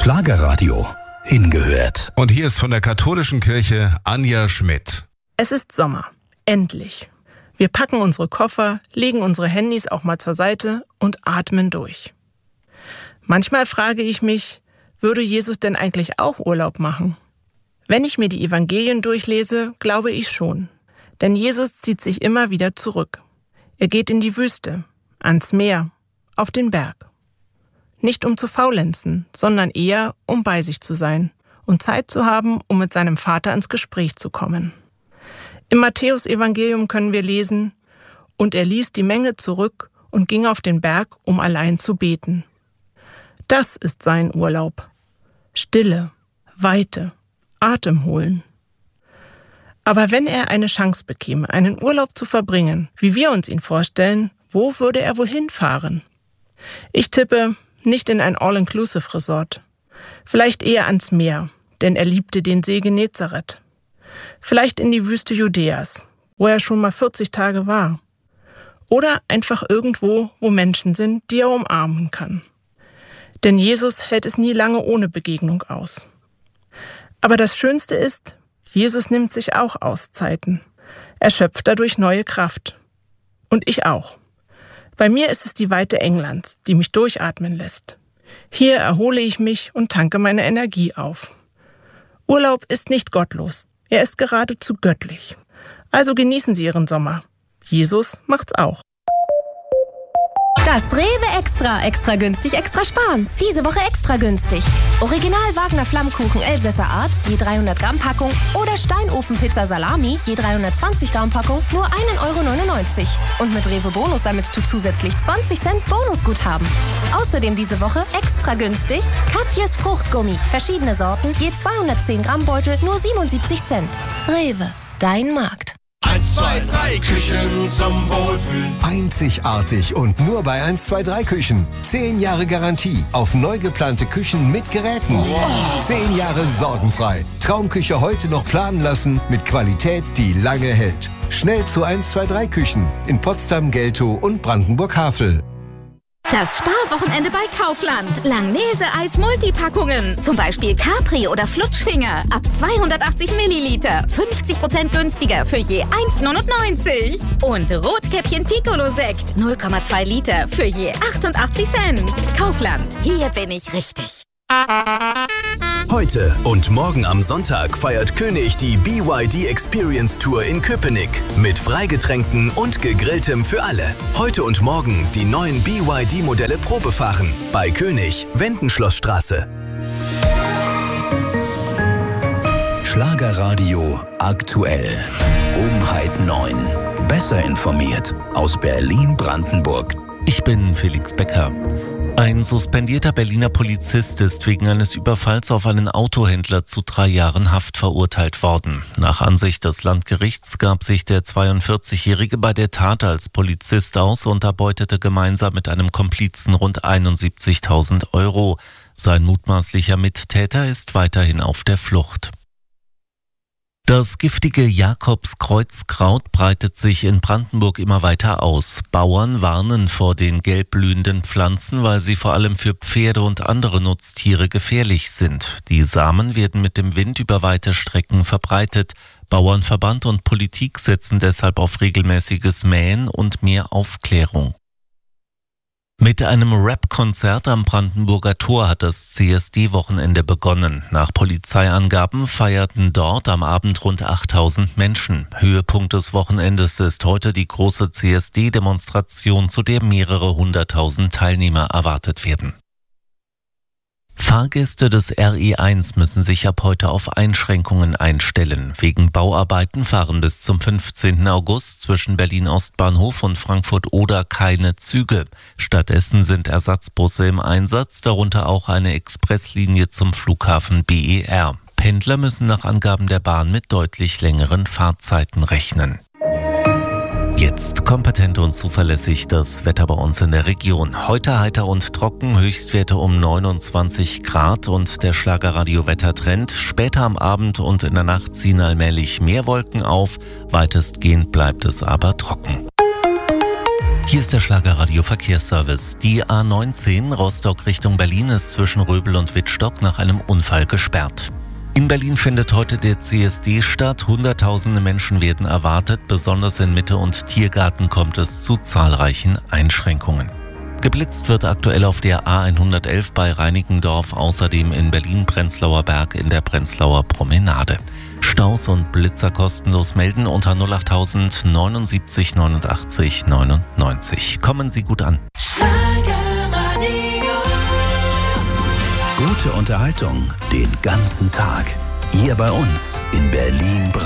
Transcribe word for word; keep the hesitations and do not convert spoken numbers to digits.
Schlagerradio. Hingehört. Und hier ist von der katholischen Kirche Anja Schmidt. Es ist Sommer. Endlich. Wir packen unsere Koffer, legen unsere Handys auch mal zur Seite und atmen durch. Manchmal frage ich mich, würde Jesus denn eigentlich auch Urlaub machen? Wenn ich mir die Evangelien durchlese, glaube ich schon. Denn Jesus zieht sich immer wieder zurück. Er geht in die Wüste, ans Meer, auf den Berg. Nicht um zu faulenzen, sondern eher, um bei sich zu sein und Zeit zu haben, um mit seinem Vater ins Gespräch zu kommen. Im Matthäus-Evangelium können wir lesen, und er ließ die Menge zurück und ging auf den Berg, um allein zu beten. Das ist sein Urlaub. Stille, Weite, Atem holen. Aber wenn er eine Chance bekäme, einen Urlaub zu verbringen, wie wir uns ihn vorstellen, wo würde er wohl hinfahren? Ich tippe, nicht in ein All-Inclusive-Resort. Vielleicht eher ans Meer, denn er liebte den See Genezareth. Vielleicht in die Wüste Judäas, wo er schon mal vierzig Tage war. Oder einfach irgendwo, wo Menschen sind, die er umarmen kann. Denn Jesus hält es nie lange ohne Begegnung aus. Aber das Schönste ist, Jesus nimmt sich auch Auszeiten. Er schöpft dadurch neue Kraft. Und ich auch. Bei mir ist es die Weite Englands, die mich durchatmen lässt. Hier erhole ich mich und tanke meine Energie auf. Urlaub ist nicht gottlos, er ist geradezu göttlich. Also genießen Sie Ihren Sommer. Jesus macht's auch. Das Rewe Extra. Extra günstig, extra sparen. Diese Woche extra günstig. Original Wagner Flammkuchen Elsässer Art, je dreihundert Gramm Packung. Oder Steinofenpizza Salami, je dreihundertzwanzig Gramm Packung, nur ein Euro neunundneunzig. Und mit Rewe Bonus sammelst du zusätzlich zwanzig Cent Bonusguthaben. Außerdem diese Woche extra günstig Katjes Fruchtgummi. Verschiedene Sorten, je zweihundertzehn Gramm Beutel, nur siebenundsiebzig Cent. Rewe, dein Markt. eins, zwei, drei Küchen zum Wohlfühlen. Einzigartig und nur bei eins, zwei, drei Küchen. Zehn Jahre Garantie auf neu geplante Küchen mit Geräten. Wow. Zehn Jahre sorgenfrei. Traumküche heute noch planen lassen mit Qualität, die lange hält. Schnell zu eins, zwei, drei Küchen in Potsdam, Geltow und Brandenburg-Havel. Das Sparwochenende bei Kaufland. Langnese-Eis-Multipackungen. Zum Beispiel Capri oder Flutschfinger. Ab zweihundertachtzig Milliliter. fünfzig Prozent günstiger für je eins neunundneunzig. Und Rotkäppchen Piccolo-Sekt. null Komma zwei Liter für je achtundachtzig Cent. Kaufland. Hier bin ich richtig. Heute und morgen am Sonntag feiert König die B Y D Experience Tour in Köpenick mit Freigetränken und Gegrilltem für alle. Heute und morgen die neuen B Y D-Modelle Probefahren bei König, Wendenschlossstraße. Schlagerradio aktuell. Um halb neun. Besser informiert aus Berlin-Brandenburg. Ich bin Felix Becker. Ein suspendierter Berliner Polizist ist wegen eines Überfalls auf einen Autohändler zu drei Jahren Haft verurteilt worden. Nach Ansicht des Landgerichts gab sich der zweiundvierzigjährige bei der Tat als Polizist aus und erbeutete gemeinsam mit einem Komplizen rund einundsiebzigtausend Euro. Sein mutmaßlicher Mittäter ist weiterhin auf der Flucht. Das giftige Jakobskreuzkraut breitet sich in Brandenburg immer weiter aus. Bauern warnen vor den gelbblühenden Pflanzen, weil sie vor allem für Pferde und andere Nutztiere gefährlich sind. Die Samen werden mit dem Wind über weite Strecken verbreitet. Bauernverband und Politik setzen deshalb auf regelmäßiges Mähen und mehr Aufklärung. Mit einem Rap-Konzert am Brandenburger Tor hat das C S D-Wochenende begonnen. Nach Polizeiangaben feierten dort am Abend rund achttausend Menschen. Höhepunkt des Wochenendes ist heute die große C S D-Demonstration, zu der mehrere hunderttausend Teilnehmer erwartet werden. Fahrgäste des R E eins müssen sich ab heute auf Einschränkungen einstellen. Wegen Bauarbeiten fahren bis zum fünfzehnten August zwischen Berlin-Ostbahnhof und Frankfurt-Oder keine Züge. Stattdessen sind Ersatzbusse im Einsatz, darunter auch eine Expresslinie zum Flughafen B E R. Pendler müssen nach Angaben der Bahn mit deutlich längeren Fahrzeiten rechnen. Jetzt kompetent und zuverlässig das Wetter bei uns in der Region. Heute heiter und trocken, Höchstwerte um neunundzwanzig Grad und der Schlagerradio-Wettertrend. Später am Abend und in der Nacht ziehen allmählich mehr Wolken auf. Weitestgehend bleibt es aber trocken. Hier ist der Schlagerradio Verkehrsservice. Die A neunzehn Rostock Richtung Berlin ist zwischen Röbel und Wittstock nach einem Unfall gesperrt. In Berlin findet heute der C S D statt. Hunderttausende Menschen werden erwartet. Besonders in Mitte und Tiergarten kommt es zu zahlreichen Einschränkungen. Geblitzt wird aktuell auf der A hundertelf bei Reinickendorf, außerdem in Berlin-Prenzlauer Berg in der Prenzlauer Promenade. Staus und Blitzer kostenlos melden unter null acht tausend neunundsiebzig neunundachtzig neunundneunzig. Kommen Sie gut an. Gute Unterhaltung den ganzen Tag. Hier bei uns in Berlin.